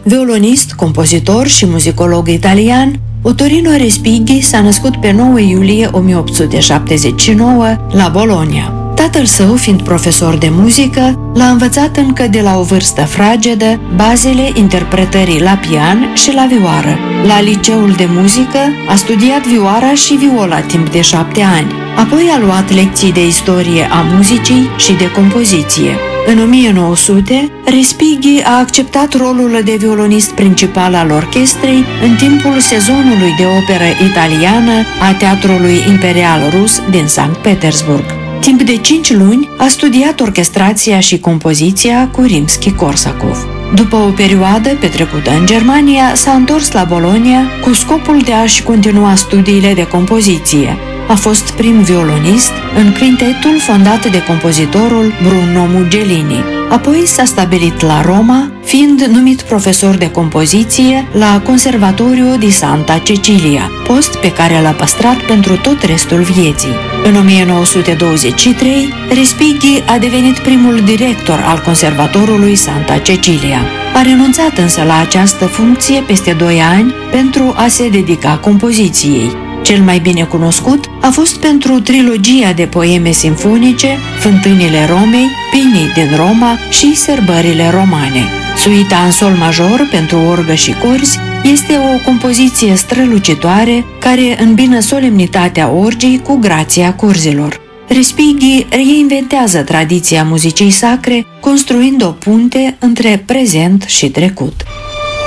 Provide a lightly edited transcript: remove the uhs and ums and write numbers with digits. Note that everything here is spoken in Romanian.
Violonist, compozitor și muzicolog italian, Ottorino Respighi s-a născut pe 9 iulie 1879 la Bologna. Tatăl său, fiind profesor de muzică, l-a învățat încă de la o vârstă fragedă bazele interpretării la pian și la vioară. La liceul de muzică a studiat vioara și viola timp de 7 ani. Apoi a luat lecții de istorie a muzicii și de compoziție. În 1900, Respighi a acceptat rolul de violonist principal al orchestrei în timpul sezonului de operă italiană a Teatrului Imperial Rus din Sankt Petersburg. Timp de 5 luni a studiat orchestrația și compoziția cu Rimski-Korsakov. După o perioadă petrecută în Germania, s-a întors la Bologna cu scopul de a-și continua studiile de compoziție. A fost prim violonist în quintetul fondat de compozitorul Bruno Mugelini. Apoi s-a stabilit la Roma, fiind numit profesor de compoziție la Conservatoriu di Santa Cecilia, post pe care l-a păstrat pentru tot restul vieții. În 1923, Respighi a devenit primul director al Conservatorului Santa Cecilia. A renunțat însă la această funcție peste 2 ani pentru a se dedica compoziției. Cel mai bine cunoscut a fost pentru trilogia de poeme simfonice Fântânile Romei, Pinii din Roma și Sărbările romane. Suita în sol major pentru orgă și corzi este o compoziție strălucitoare care îmbină solemnitatea orgii cu grația corzilor. Respighi reinventează tradiția muzicii sacre, construind o punte între prezent și trecut.